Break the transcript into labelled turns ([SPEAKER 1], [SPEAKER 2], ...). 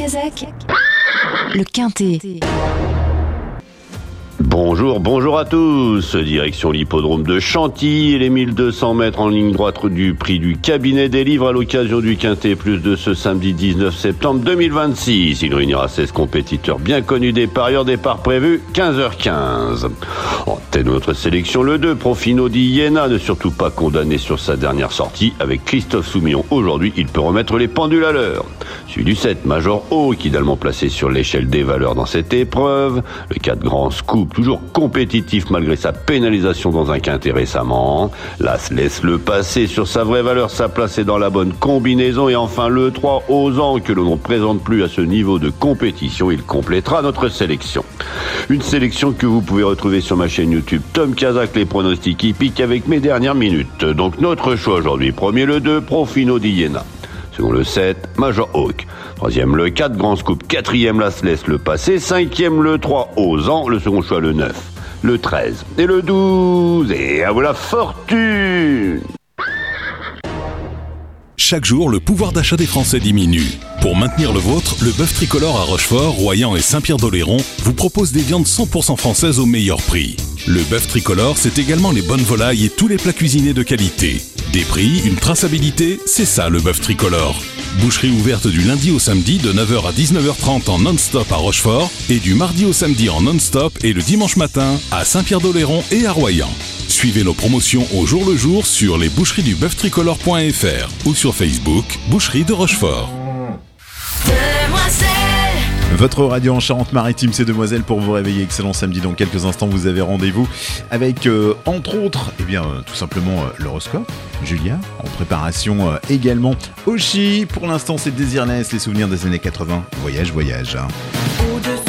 [SPEAKER 1] Cazak, le Quintet.
[SPEAKER 2] Bonjour à tous. Direction l'hippodrome de Chantilly et les 1200 mètres en ligne droite du prix du cabinet des livres à l'occasion du Quintet Plus de ce samedi 19 septembre 2026. Il réunira 16 compétiteurs bien connus des parieurs. Départ prévu 15h15. En tête de notre sélection, le 2, Profino di Iena, ne surtout pas condamné sur sa dernière sortie. Avec Christophe Soumillon aujourd'hui, il peut remettre les pendules à l'heure. Suivi du 7, Major Hawk, idéalement placé sur l'échelle des valeurs dans cette épreuve. Le 4, Grand Scoop, toujours compétitif malgré sa pénalisation dans un quintet récemment. L'As laisse le passer sur sa vraie valeur, sa place est dans la bonne combinaison. Et enfin le 3, Osant, que l'on ne présente plus à ce niveau de compétition, il complétera notre sélection. Une sélection que vous pouvez retrouver sur ma chaîne YouTube Tom Kazak, les pronostics hippiques avec mes dernières minutes. Donc notre choix aujourd'hui, premier le 2, Profino di Iena. Second le 7, Major Hawk. Troisième le 4, Grand Scoop. Quatrième, L'As laisse le passer. Cinquième le 3, Osant. Le second choix le 9, le 13 et le 12. Et à vous la fortune!
[SPEAKER 3] Chaque jour, le pouvoir d'achat des Français diminue. Pour maintenir le vôtre, le bœuf tricolore à Rochefort, Royan et Saint-Pierre-d'Oléron vous propose des viandes 100% françaises au meilleur prix. Le bœuf tricolore, c'est également les bonnes volailles et tous les plats cuisinés de qualité. Des prix, une traçabilité, c'est ça le bœuf tricolore. Boucherie ouverte du lundi au samedi de 9h à 19h30 en non-stop à Rochefort et du mardi au samedi en non-stop et le dimanche matin à Saint-Pierre-d'Oléron et à Royan. Suivez nos promotions au jour le jour sur lesboucheries-du-bœuf-tricolore.fr ou sur Facebook, Boucherie de Rochefort.
[SPEAKER 4] Votre radio en Charente-Maritime, c'est Demoiselle pour vous réveiller. Excellent samedi. Dans quelques instants, vous avez rendez-vous avec, entre autres, tout simplement l'horoscope. Julia, en préparation également. Oshi, pour l'instant, c'est Désirless, les souvenirs des années 80. Voyage.